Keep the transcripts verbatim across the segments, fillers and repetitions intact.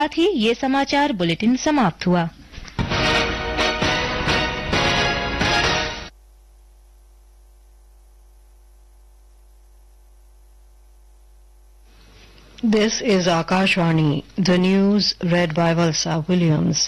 साथ ही ये समाचार बुलेटिन समाप्त हुआ। This is Akashvani, the news read by Valsa Williams.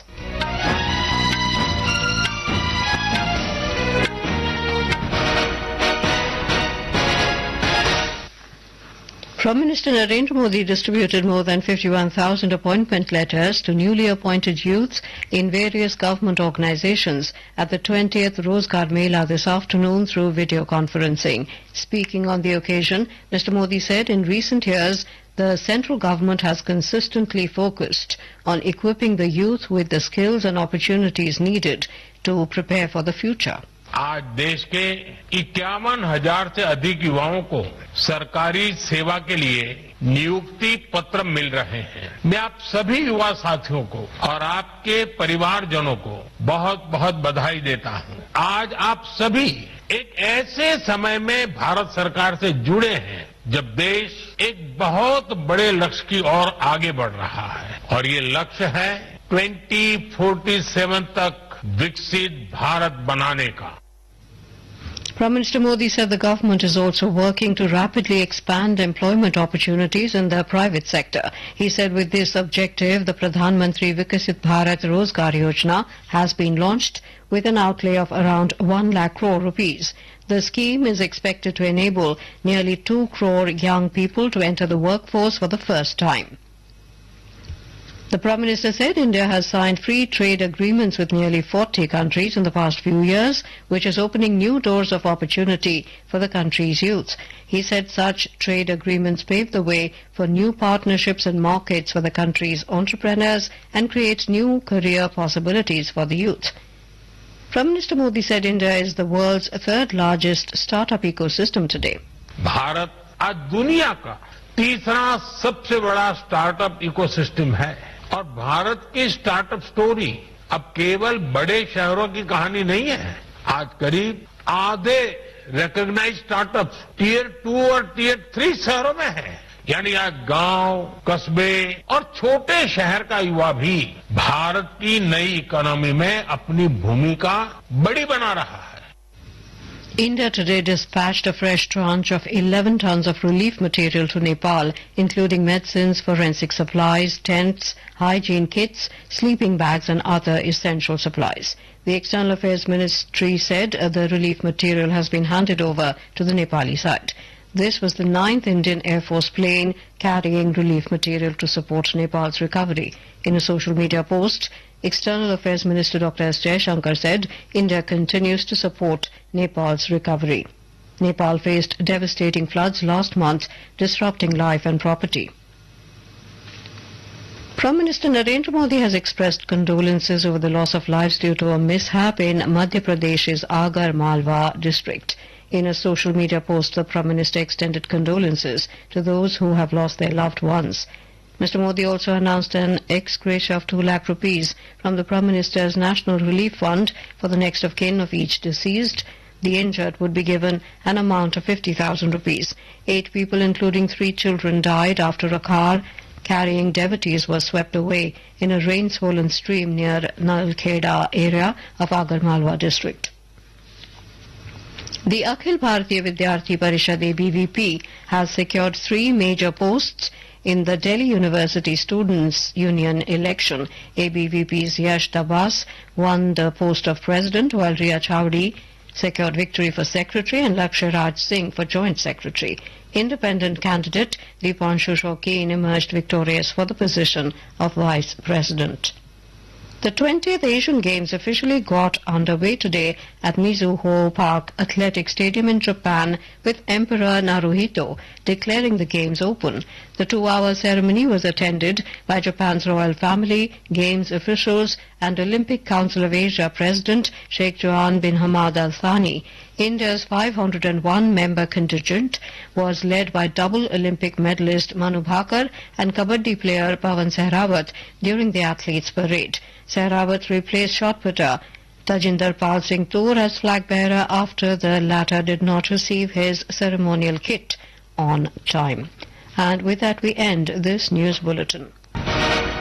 Prime Minister Narendra Modi distributed more than fifty-one thousand appointment letters to newly appointed youths in various government organizations at the twentieth Rozgar Mela this afternoon through video conferencing. Speaking on the occasion, Mister Modi said in recent years the central government has consistently focused on equipping the youth with the skills and opportunities needed to prepare for the future. आज देश के इक्यावन हजार से अधिक युवाओं को सरकारी सेवा के लिए नियुक्ति पत्र मिल रहे हैं। मैं आप सभी युवा साथियों को और आपके परिवारजनों को बहुत बहुत बधाई देता हूं। आज आप सभी एक ऐसे समय में भारत सरकार से जुड़े हैं जब देश एक बहुत बड़े लक्ष्य की ओर आगे बढ़ रहा है और ये लक्ष्य है ट्वेंटी फोर्टी सेवन तक विकसित भारत बनाने का। Prime Minister Modi said the government is also working to rapidly expand employment opportunities in the private sector. He said with this objective, the Pradhan Mantri Vikasit Bharat Rozgar Yojana has been launched with an outlay of around one lakh crore rupees. The scheme is expected to enable nearly two crore young people to enter the workforce for the first time. The Prime Minister said India has signed free trade agreements with nearly forty countries in the past few years, which is opening new doors of opportunity for the country's youth. He said such trade agreements pave the way for new partnerships and markets for the country's entrepreneurs and create new career possibilities for the youth. Prime Minister Modi said India is the world's third largest startup ecosystem today. Bharat आज दुनिया का तीसरा सबसे बड़ा startup ecosystem है और भारत की startup story अब केवल बड़े शहरों की कहानी नहीं है। आज करीब आधे रिकॉग्नाइज्ड स्टार्टअप्स टीयर टू और टीयर थ्री शहरों में है। यानी आज गांव, कस्बे और छोटे शहर का युवा भी भारत की नई इकोनॉमी में अपनी भूमिका बड़ी बना रहा है। India today dispatched a fresh tranche of eleven tons of relief material to Nepal, including medicines, forensic supplies, tents, hygiene kits, sleeping bags and other essential supplies. The External Affairs Ministry said uh, the relief material has been handed over to the Nepali side. This was the ninth Indian Air Force plane carrying relief material to support Nepal's recovery. In a social media post, External Affairs Minister Doctor S. Jaishankar said India continues to support Nepal's recovery. Nepal faced devastating floods last month, disrupting life and property. Prime Minister Narendra Modi has expressed condolences over the loss of lives due to a mishap in Madhya Pradesh's Agar Malwa district. In a social media post, the Prime Minister extended condolences to those who have lost their loved ones. Mister Modi also announced an ex gratia of two lakh rupees from the Prime Minister's National Relief Fund for the next of kin of each deceased. The injured would be given an amount of fifty thousand rupees. Eight people, including three children, died after a car carrying devotees was swept away in a rain-swollen stream near Nalkheda area of Agar Malwa district. The Akhil Bharatiya Vidyarthi Parishad A B V P has secured three major posts in the Delhi University Students' Union election. A B V P's Yash Dabas won the post of president, while Riya Chowdhury secured victory for secretary and Lakshya Raj Singh for joint secretary. Independent candidate Deepanshu Shaukin emerged victorious for the position of vice president. The twentieth Asian Games officially got underway today at Mizuho Park Athletic Stadium in Japan, with Emperor Naruhito declaring the Games open. The two-hour ceremony was attended by Japan's royal family, Games officials and Olympic Council of Asia President Sheikh Johan bin Hamad Al Thani. India's five hundred one member contingent was led by double Olympic medalist Manu Bhakar and kabaddi player Pawan Sehrawat during the athletes' parade. Sehrawat replaced shot putter Tajinder Pal Singh Toor as flag bearer after the latter did not receive his ceremonial kit on time. And with that we end this news bulletin.